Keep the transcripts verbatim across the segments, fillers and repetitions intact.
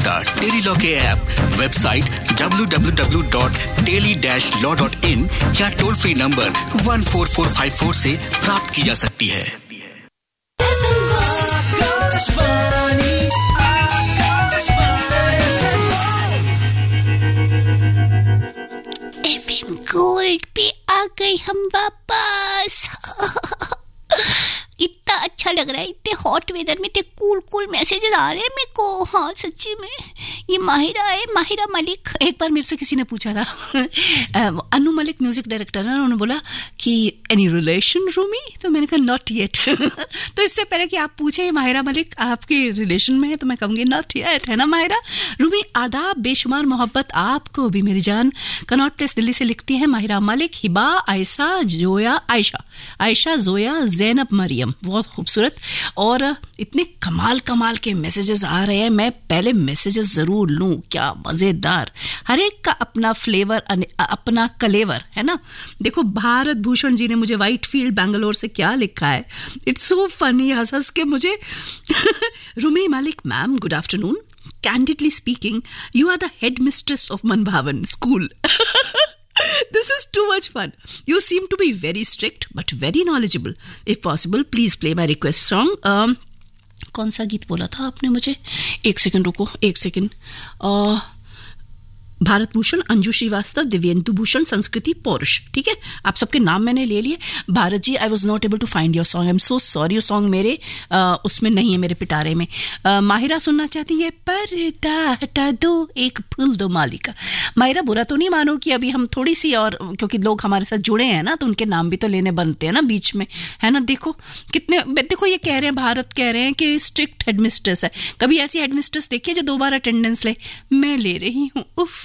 विजेता टेलीलॉ के app, website W W W dot tele dash law dot in या toll free number one four four five four से प्राप्त की जा सकती है। एफएम गोल्ड पे आ गए हम वापस। इतना अच्छा लग रहा है, इतने हॉट वेदर में इतने कूल कूल मैसेजेस आ रहे हैं मेरे को। हाँ सच्ची में ये माहिरा है, माहिरा मलिक। एक बार मेरे से किसी ने पूछा था, अनु मलिक म्यूजिक डायरेक्टर है, उन्होंने बोला कि एनी रिलेशन रूमी, तो मैंने कहा नॉट येट। तो इससे पहले कि आप पूछे माहिरा मलिक आपके रिलेशन में है, तो मैं कहूँगी नॉट येट, है ना माहिरा। रूमी आदाब, बेशुमार मोहब्बत आपको भी मेरी जान। कनॉट प्लेस दिल्ली से लिखती है माहिरा मलिक, हिबा, आयशा, जोया, आयशा आयशा जोया, जैनब, मरियम, बहुत खूबसूरत। और इतने कमाल कमाल के मैसेजेस आ रहे हैं, मैं पहले मैसेजेस जरूर लूं, क्या मजेदार। हर एक का अपना फ्लेवर, अपना कलेवर है ना। देखो भारत भूषण जी ने मुझे व्हाइट फील्ड बैंगलोर से क्या लिखा है, इट्स सो फनी, हंस हंस के मुझे। Rumi Malik ma'am, good afternoon. Candidly speaking, you are the headmistress of Manbhavan School. This is too much fun. You seem to be very strict but very knowledgeable. If possible, please play my request song. Um, कौन सा गीत बोला था आपने मुझे? एक second रुको, एक सेकंड। uh, भारत भूषण, अंजू श्रीवास्तव, दिव्येंदु भूषण, संस्कृति पौरुष। ठीक है, आप सबके नाम मैंने ले लिए। भारत जी, I was not able to find your song, I am so sorry. Your song मेरे आ, उसमें नहीं है, मेरे पिटारे में। आ, माहिरा सुनना चाहती है पर्दा हटा दो, एक फूल दो मालिका। माहिरा बुरा तो नहीं मानो कि अभी हम थोड़ी सी और, क्योंकि लोग हमारे साथ जुड़े हैं ना, तो उनके नाम भी तो लेने बनते हैं ना बीच में, है ना। देखो कितने, देखो ये कह रहे हैं, भारत कह रहे हैं कि स्ट्रिक्ट हेडमिस्ट्रेस है। कभी ऐसी हेडमिस्ट्रेस देखिए जो दो बार अटेंडेंस ले। मैं ले रही हूँ, उफ।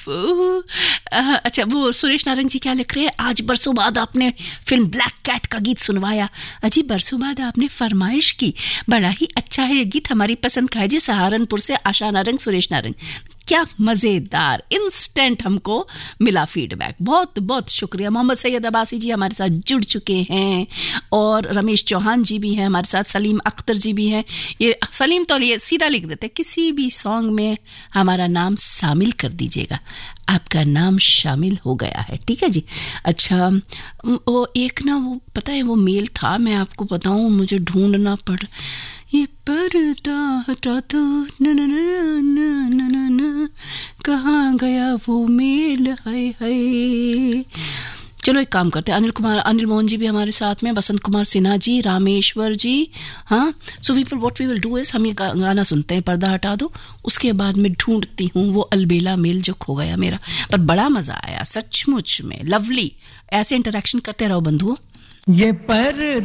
अच्छा, वो सुरेश नारंग जी क्या लिख रहे हैं, आज बरसों बाद आपने फिल्म ब्लैक कैट का गीत सुनवाया। अजी बरसों बाद आपने फरमाइश की, बड़ा ही अच्छा है ये गीत, हमारी पसंद का है जी। सहारनपुर से आशा नारंग, सुरेश नारंग, क्या मजेदार, इंस्टेंट हमको मिला फीडबैक, बहुत बहुत शुक्रिया। मोहम्मद सैयद अब्बासी जी हमारे साथ जुड़ चुके हैं, और रमेश चौहान जी भी हैं हमारे साथ, सलीम अख्तर जी भी हैं। ये सलीम तो ये सीधा लिख देते, किसी भी सॉन्ग में हमारा नाम शामिल कर दीजिएगा, आपका नाम शामिल हो गया है, ठीक है जी। अच्छा, वो एक ना, वो पता है वो मेल था, मैं आपको बताऊं, मुझे ढूंढना पड़, ये पर्दा हटा दो, न न न न न न, कहाँ गया वो मेल, हाय हाय। चलो एक काम करते हैं, अनिल कुमार, अनिल मोहन जी भी हमारे साथ में, बसंत कुमार सिन्हा जी, रामेश्वर जी। हाँ, so we will what we will do is, हम ये गाना सुनते हैं, पर्दा हटा दो, उसके बाद में ढूंढती हूँ वो अलबेला मेल जो खो गया मेरा। पर बड़ा मजा आया सचमुच में, लवली। ऐसे इंटरेक्शन करते रहो बंधुओं। ये पर्दा